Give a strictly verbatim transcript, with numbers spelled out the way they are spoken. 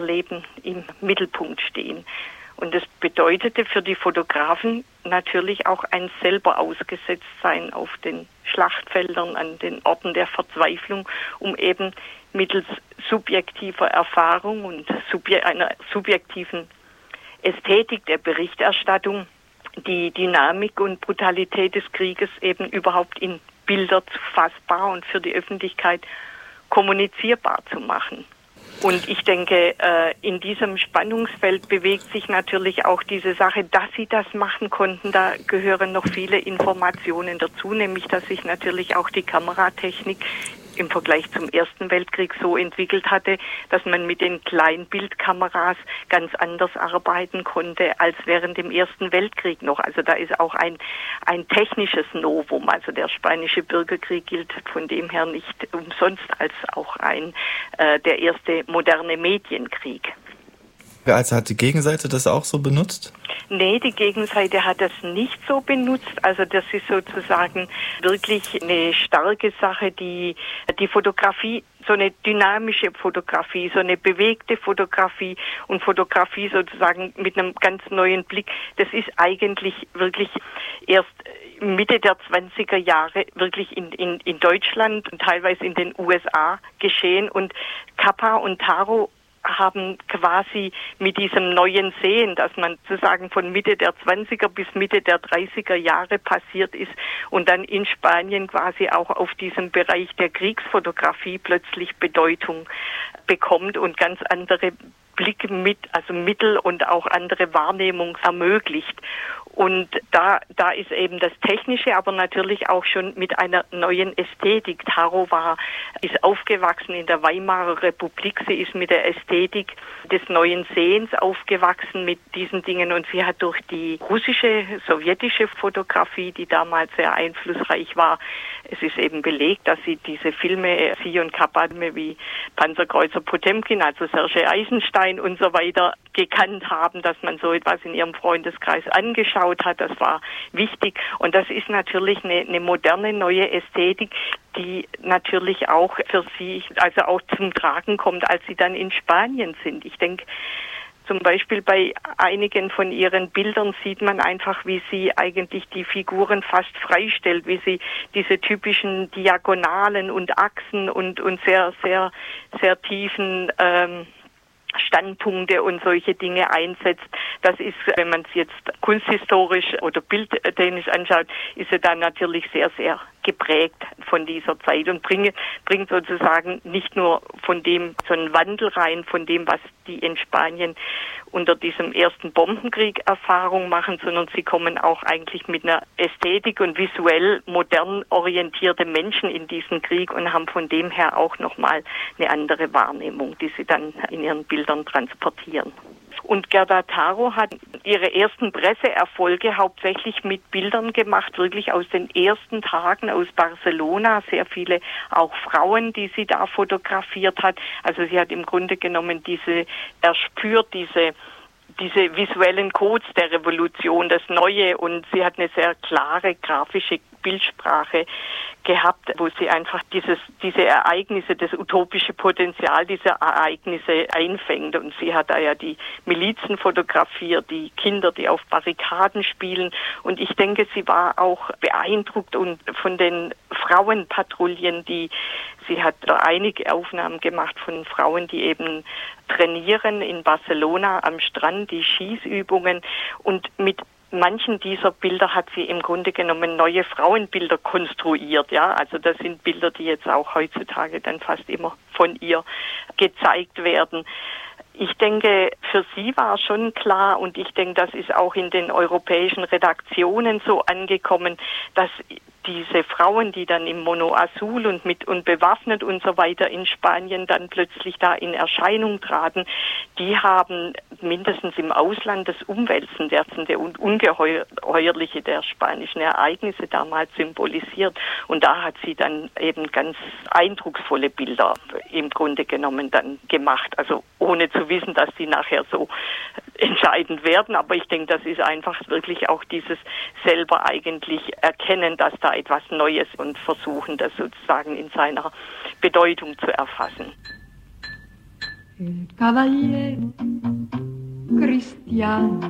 Leben im Mittelpunkt stehen. Und das bedeutete für die Fotografen natürlich auch ein selber ausgesetzt sein auf den Schlachtfeldern, an den Orten der Verzweiflung, um eben mittels subjektiver Erfahrung und subje- einer subjektiven Ästhetik der Berichterstattung die Dynamik und Brutalität des Krieges eben überhaupt in Bilder fassbar und für die Öffentlichkeit kommunizierbar zu machen. Und ich denke, in diesem Spannungsfeld bewegt sich natürlich auch diese Sache, dass sie das machen konnten. Da gehören noch viele Informationen dazu, nämlich dass sich natürlich auch die Kameratechnik im Vergleich zum Ersten Weltkrieg so entwickelt hatte, dass man mit den Kleinbildkameras ganz anders arbeiten konnte als während dem Ersten Weltkrieg noch. Also da ist auch ein, ein technisches Novum. Also der Spanische Bürgerkrieg gilt von dem her nicht umsonst als auch ein äh, der erste moderne Medienkrieg. Also hat die Gegenseite das auch so benutzt? Nee, die Gegenseite hat das nicht so benutzt. Also das ist sozusagen wirklich eine starke Sache, die die Fotografie, so eine dynamische Fotografie, so eine bewegte Fotografie und Fotografie sozusagen mit einem ganz neuen Blick. Das ist eigentlich wirklich erst Mitte der zwanziger Jahre wirklich in, in, in Deutschland und teilweise in den U S A geschehen. Und Capa und Taro haben quasi mit diesem neuen Sehen, dass man sozusagen von Mitte der zwanziger bis Mitte der dreißiger Jahre passiert ist und dann in Spanien quasi auch auf diesem Bereich der Kriegsfotografie plötzlich Bedeutung bekommt und ganz andere Blick mit, also Mittel und auch andere Wahrnehmung ermöglicht. Und da, da ist eben das Technische, aber natürlich auch schon mit einer neuen Ästhetik. Taro war, ist aufgewachsen in der Weimarer Republik. Sie ist mit der Ästhetik des neuen Sehens aufgewachsen mit diesen Dingen. Und sie hat durch die russische, sowjetische Fotografie, die damals sehr einflussreich war, es ist eben belegt, dass sie diese Filme, sie und Kappadme wie Panzerkreuzer Potemkin, also Sergei Eisenstein und so weiter, gekannt haben, dass man so etwas in ihrem Freundeskreis angeschaut hat. Das war wichtig. Und das ist natürlich eine, eine moderne, neue Ästhetik, die natürlich auch für sie, also auch zum Tragen kommt, als sie dann in Spanien sind. Ich denke, zum Beispiel bei einigen von ihren Bildern sieht man einfach, wie sie eigentlich die Figuren fast freistellt, wie sie diese typischen Diagonalen und Achsen und, und sehr, sehr, sehr tiefen ähm, Standpunkte und solche Dinge einsetzt. Das ist, wenn man es jetzt kunsthistorisch oder bildtechnisch anschaut, ist sie dann natürlich sehr, sehr geprägt von dieser Zeit und bringt, bringt sozusagen nicht nur von dem so einen Wandel rein, von dem, was die in Spanien unter diesem ersten Bombenkrieg Erfahrung machen, sondern sie kommen auch eigentlich mit einer Ästhetik und visuell modern orientierte Menschen in diesen Krieg und haben von dem her auch nochmal eine andere Wahrnehmung, die sie dann in ihren Bildern transportieren. Und Gerda Taro hat ihre ersten Presseerfolge hauptsächlich mit Bildern gemacht, wirklich aus den ersten Tagen aus Barcelona. Sehr viele auch Frauen, die sie da fotografiert hat. Also sie hat im Grunde genommen diese, erspürt diese diese visuellen Codes der Revolution, das Neue, und sie hat eine sehr klare grafische Bildsprache gehabt, wo sie einfach dieses, diese Ereignisse, das utopische Potenzial dieser Ereignisse einfängt. Und sie hat da ja die Milizen fotografiert, die Kinder, die auf Barrikaden spielen. Und ich denke, sie war auch beeindruckt und von den Frauenpatrouillen, die sie hat da einige Aufnahmen gemacht von Frauen, die eben trainieren in Barcelona am Strand, die Schießübungen, und mit manchen dieser Bilder hat sie im Grunde genommen neue Frauenbilder konstruiert, ja. Also das sind Bilder, die jetzt auch heutzutage dann fast immer von ihr gezeigt werden. Ich denke, für sie war schon klar, und ich denke, das ist auch in den europäischen Redaktionen so angekommen, dass diese Frauen, die dann im Mono Azul und mit und bewaffnet und so weiter in Spanien dann plötzlich da in Erscheinung traten, die haben mindestens im Ausland das Umwälzen der und Ungeheuerliche der spanischen Ereignisse damals symbolisiert. Und da hat sie dann eben ganz eindrucksvolle Bilder im Grunde genommen dann gemacht. Also ohne zu wissen, dass die nachher so entscheidend werden. Aber ich denke, das ist einfach wirklich auch dieses selber eigentlich erkennen, dass da etwas Neues, und versuchen, das sozusagen in seiner Bedeutung zu erfassen. il cavaliere Cristiano